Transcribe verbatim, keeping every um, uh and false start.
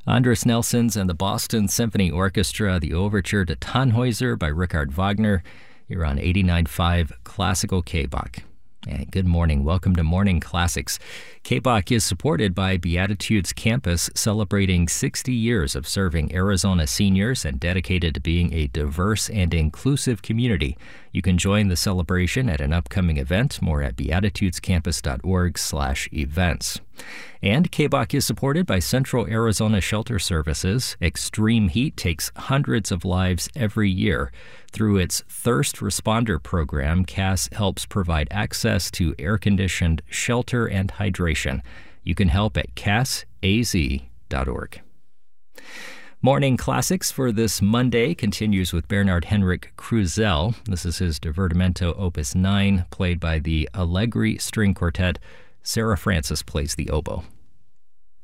Andres Nelson's and the Boston Symphony Orchestra, the Overture to Tannhäuser by Richard Wagner. You're on eighty-nine point five Classical K-Bach. And good morning. Welcome to Morning Classics. K-Bach is supported by Beatitudes Campus, celebrating sixty years of serving Arizona seniors and dedicated to being a diverse and inclusive community. You can join the celebration at an upcoming event. More at beatitudescampus.org slash events. And K-Bach is supported by Central Arizona Shelter Services. Extreme heat takes hundreds of lives every year. Through its Thirst Responder program, C A S helps provide access to air-conditioned shelter and hydration. You can help at C A S A Z dot org. Morning Classics for this Monday continues with Bernard Henrik Krusell. This is his Divertimento Opus nine, played by the Allegri String Quartet. Sarah Francis plays the oboe.